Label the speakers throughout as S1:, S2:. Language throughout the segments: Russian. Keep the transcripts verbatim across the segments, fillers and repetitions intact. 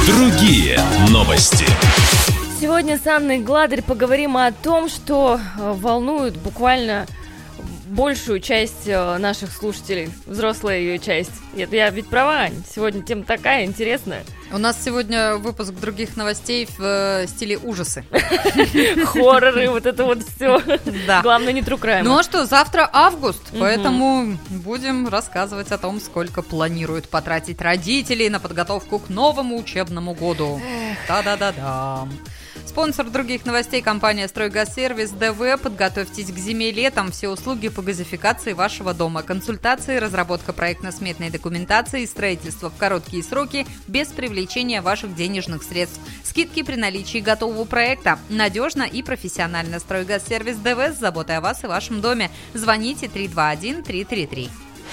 S1: Другие новости.
S2: Сегодня с Анной Гладырь поговорим о том, что волнует буквально большую часть наших слушателей, взрослая ее часть. Это я ведь права, Ань? Сегодня тема такая интересная.
S3: У нас сегодня выпуск других новостей в стиле ужасы.
S2: Хорроры, вот это вот все.
S3: Да.
S2: Главное, не true crime.
S3: Ну а что, завтра август, поэтому будем рассказывать о том, сколько планируют потратить родители на подготовку к новому учебному году. Да-да-да-да. Спонсор других новостей — компания «Стройгазсервис» ДВ. Подготовьтесь к зиме и летом. Все услуги по газификации вашего дома. Консультации, разработка проектно-сметной документации, строительство в короткие сроки без привлечения ваших денежных средств. Скидки при наличии готового проекта. Надежно и профессионально. «Стройгазсервис» ДВ с заботой о вас и вашем доме. Звоните три два один три три три.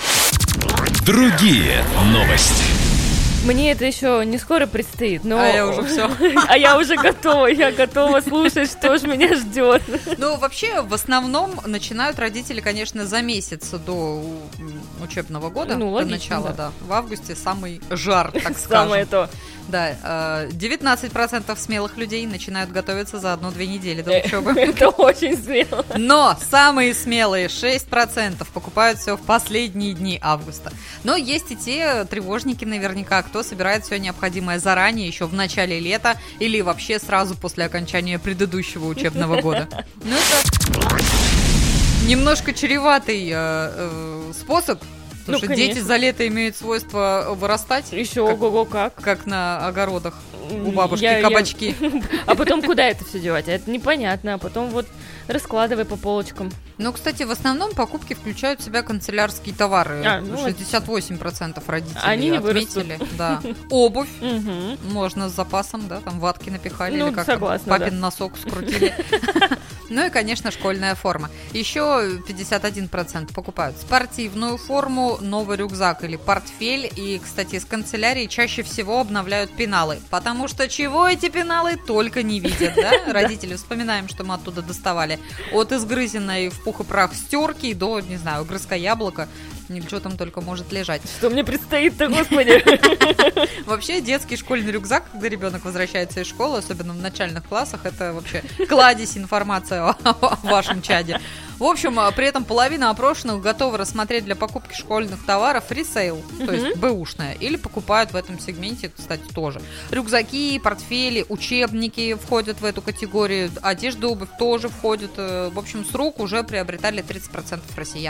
S1: Другие новости.
S2: Мне это еще не скоро предстоит, но...
S3: А я уже все.
S2: А я уже готова, я готова слушать, что же меня ждет.
S3: Ну, вообще, в основном начинают родители, конечно, за месяц до учебного года,
S2: ну,
S3: до
S2: логично,
S3: начала,
S2: да.
S3: да. В августе самый жар, так скажем.
S2: Самое то.
S3: Да, девятнадцать процентов смелых людей начинают готовиться за одну-две недели до учебы.
S2: Это очень смело.
S3: Но самые смелые, шесть процентов, покупают все в последние дни августа. Но есть и те тревожники наверняка, кто собирает все необходимое заранее, еще в начале лета или вообще сразу после окончания предыдущего учебного года. Ну, это немножко чреватый э, э, способ. Потому
S2: ну,
S3: что
S2: конечно.
S3: дети за лето имеют свойство вырастать.
S2: Еще
S3: как,
S2: ого-го как.
S3: Как на огородах у бабушки
S2: я,
S3: кабачки.
S2: Я... А потом куда это все девать? Это непонятно. А потом вот раскладывай по полочкам.
S3: Ну, кстати, в основном покупки включают в себя канцелярские товары.
S2: А, ну,
S3: шестьдесят восемь процентов родителей
S2: они не
S3: отметили. Да. Обувь
S2: угу.
S3: можно с запасом, да, там ватки напихали,
S2: ну,
S3: или как
S2: согласна,
S3: папин
S2: да.
S3: носок скрутили. Ну и, конечно, школьная форма. Еще пятьдесят один процент покупают спортивную форму, новый рюкзак или портфель. И, кстати, с канцелярии чаще всего обновляют пеналы. Потому что чего эти пеналы только не видят, да? Родители, вспоминаем, что мы оттуда доставали. От изгрызенной в пух и прах стерки до, не знаю, грызка яблока. Ничего там только может лежать.
S2: Что мне предстоит-то, господи?
S3: Вообще, детский школьный рюкзак, когда ребенок возвращается из школы, особенно в начальных классах, это вообще кладезь информации о вашем чаде. В общем, при этом половина опрошенных готовы рассмотреть для покупки школьных товаров ресейл, то есть бэушное, или покупают в этом сегменте, кстати, тоже. Рюкзаки, портфели, учебники входят в эту категорию, одежда, обувь тоже входит. В общем, с рук уже приобретали тридцать процентов россиян.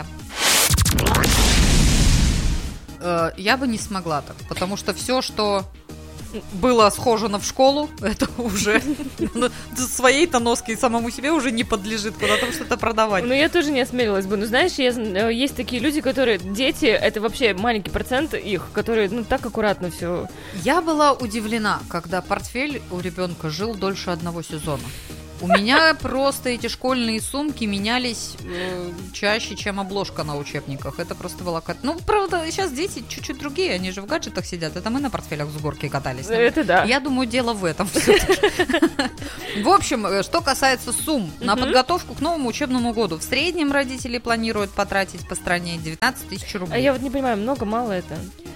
S3: Я бы не смогла так, потому что все, что было схожено в школу, это уже своей-то ноской самому себе уже не подлежит куда-то что-то продавать.
S2: Ну, я тоже не осмелилась бы. Ну, знаешь, есть такие люди, которые, дети, это вообще маленький процент их, которые, ну, так аккуратно все.
S3: Я была удивлена, когда портфель у ребенка жил дольше одного сезона. У меня просто эти школьные сумки менялись э, чаще, чем обложка на учебниках. Это просто было... Ну, правда, сейчас дети чуть-чуть другие, они же в гаджетах сидят. Это мы на портфелях с горки катались.
S2: Это да.
S3: Я думаю, дело в этом все-таки. В общем, что касается сумм. На подготовку к новому учебному году в среднем родители планируют потратить по стране девятнадцать тысяч рублей.
S2: А я вот не понимаю, много, мало это?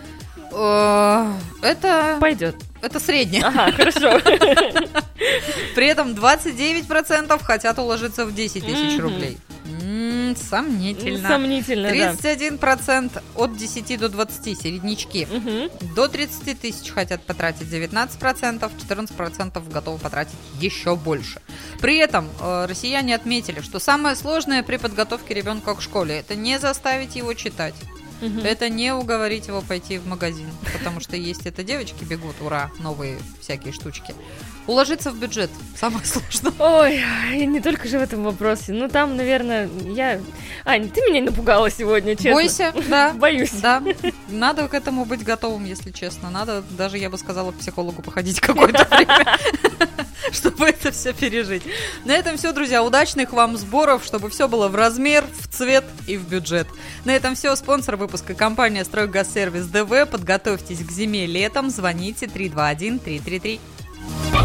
S3: Это...
S2: Пойдет.
S3: Это среднее.
S2: Ага, хорошо.
S3: При этом двадцать девять процентов хотят уложиться в десять тысяч рублей. М-м, сомнительно.
S2: Сомнительно,
S3: тридцать один процент от десяти до двадцати, середнячки.
S2: Угу.
S3: До тридцати тысяч хотят потратить девятнадцать процентов, четырнадцать процентов готовы потратить еще больше. При этом э, россияне отметили, что самое сложное при подготовке ребенка к школе – это не заставить его читать. Угу. Это не уговорить его пойти в магазин, потому что есть это девочки бегут, ура, новые всякие штучки. Уложиться в бюджет самое сложное.
S2: Ой, не только же в этом вопросе. Ну, там, наверное, я... Ань, ты меня напугала сегодня, честно.
S3: Бойся, да.
S2: Боюсь.
S3: Да, надо к этому быть готовым, если честно. Надо, даже, я бы сказала, к психологу походить какое-то время, чтобы это все пережить. На этом все, друзья. Удачных вам сборов, чтобы все было в размер, в цвет и в бюджет. На этом все. Спонсор выпуска — компания «Стройгазсервис» ДВ. Подготовьтесь к зиме, летом. Звоните три два один три три три.